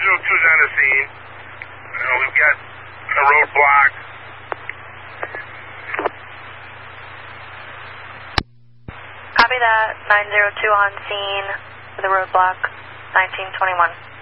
902's on the scene. We've got a roadblock. Copy that. 902 on scene with a roadblock. 1921.